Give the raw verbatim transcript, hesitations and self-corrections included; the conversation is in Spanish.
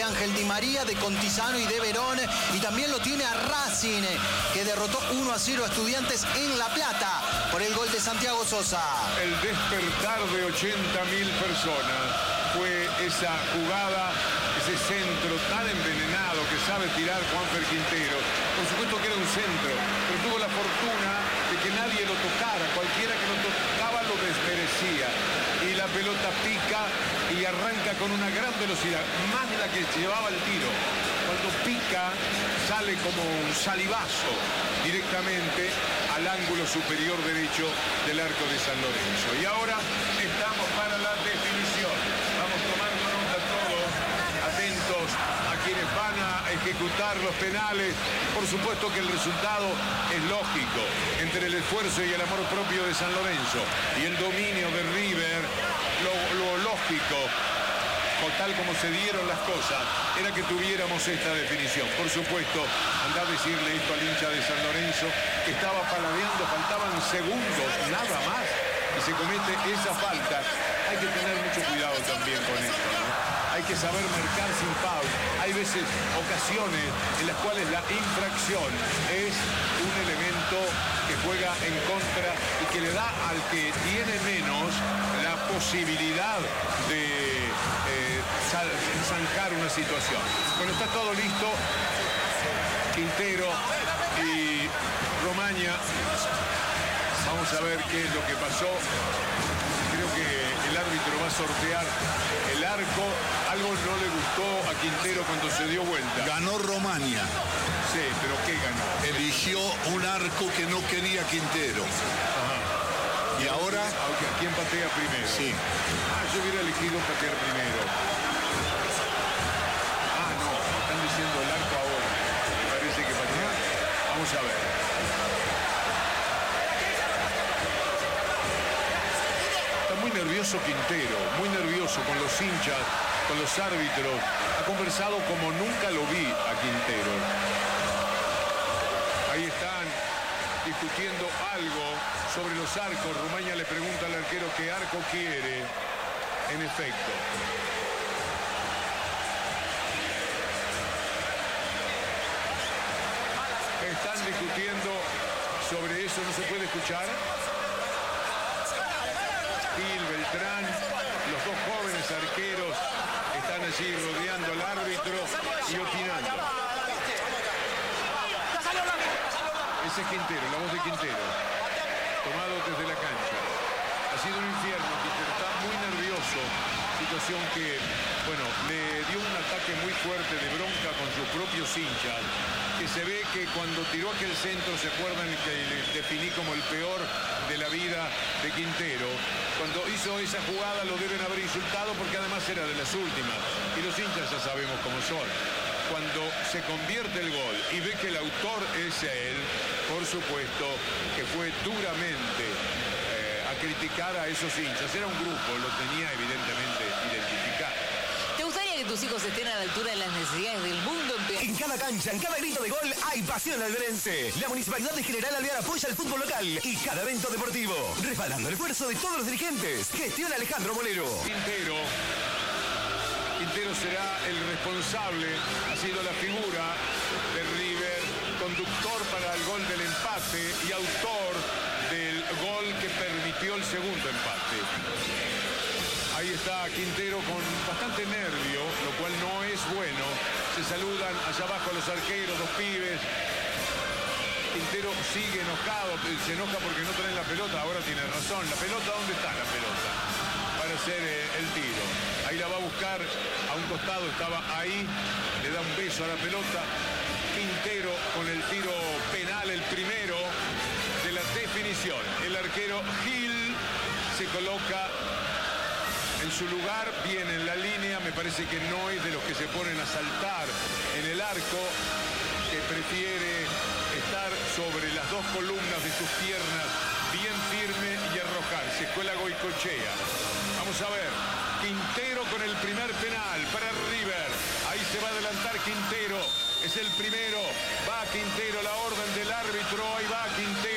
Ángel Di María, de Contisano y de Verón. Y también lo tiene a Racing, que derrotó uno a cero a Estudiantes en La Plata por el gol de Santiago Sosa. El despertar de ochenta mil personas fue esa jugada, ese centro tan envenenado que sabe tirar Juanfer Quintero. Por supuesto que era un centro, pero tuvo la fortuna de que nadie lo tocara. Cualquiera que lo tocaba lo desmerecía. Y la pelota pica y arranca con una gran velocidad, más de la que llevaba el tiro. Cuando pica, sale como un salivazo directamente al ángulo superior derecho del arco de San Lorenzo. Y ahora estamos para la definición. Vamos tomando nota todos, atentos a quienes van a ejecutar los penales. Por supuesto que el resultado es lógico, entre el esfuerzo y el amor propio de San Lorenzo y el dominio de River, lo, lo lógico, o tal como se dieron las cosas, era que tuviéramos esta definición. Por supuesto, andá a decirle esto al hincha de San Lorenzo, que estaba paladeando, faltaban segundos, nada más, y se comete esa falta. Hay que tener mucho cuidado también con esto, ¿no? Hay que saber marcar sin foul. Hay veces, ocasiones en las cuales la infracción es un elemento que juega en contra y que le da al que tiene menos la posibilidad de eh, zanjar una situación. Bueno, está todo listo. Quintero y Romaña. Vamos a ver qué es lo que pasó. Creo que el árbitro va a sortear el arco. Algo no le gustó a Quintero cuando se dio vuelta. Ganó Romaña. Sí, pero ¿qué ganó? Eligió un arco que no quería Quintero. Ajá. Y ahora... ¿A quién patea primero? Sí. Ah, yo hubiera elegido patear primero. Ah, no, están diciendo el arco ahora. Me parece que patea. Vamos a ver. Muy nervioso Quintero, muy nervioso con los hinchas, con los árbitros. Ha conversado como nunca lo vi a Quintero. Ahí están discutiendo algo sobre los arcos. Romaña le pregunta al arquero qué arco quiere. En efecto. Están discutiendo sobre eso, ¿no se puede escuchar? Gil, Beltrán, los dos jóvenes arqueros están allí rodeando al árbitro y opinando. Ese es Quintero, la voz de Quintero, tomado desde la cancha. Ha sido un infierno, Quintero está muy nervioso, situación que, bueno, le dio un ataque muy fuerte de bronca con sus propios hinchas, que se ve que cuando tiró aquel centro, se acuerdan que le definí como el peor de la vida de Quintero. Cuando hizo esa jugada lo deben haber insultado porque además era de las últimas. Y los hinchas ya sabemos cómo son. Cuando se convierte el gol y ve que el autor es él, por supuesto que fue duramente eh, a criticar a esos hinchas. Era un grupo, lo tenía evidentemente identificado. ¿Te gustaría que tus hijos estén a la altura de las necesidades del mundo? En cada cancha, en cada grito de gol, hay pasión alberense. La Municipalidad de General Alvear apoya el fútbol local y cada evento deportivo, respaldando el esfuerzo de todos los dirigentes. Gestión Alejandro Molero. Quintero, Quintero será el responsable, ha sido la figura de River, conductor para el gol del empate y autor del gol que permitió el segundo empate. Ahí está Quintero con bastante nervio, lo cual no es bueno. Se saludan allá abajo los arqueros, los pibes. Quintero sigue enojado, se enoja porque no traen la pelota. Ahora tiene razón. ¿La pelota dónde está la pelota? Para hacer eh, el tiro. Ahí la va a buscar a un costado, estaba ahí. Le da un beso a la pelota. Quintero con el tiro penal, el primero de la definición. El arquero Gil se coloca en su lugar, bien en la línea. Me parece que no es de los que se ponen a saltar en el arco, que prefiere estar sobre las dos columnas de sus piernas, bien firme y arrojarse. Escuela Goicochea. Vamos a ver. Quintero con el primer penal para River. Ahí se va a adelantar Quintero. Es el primero. Va Quintero, la orden del árbitro. Ahí va Quintero.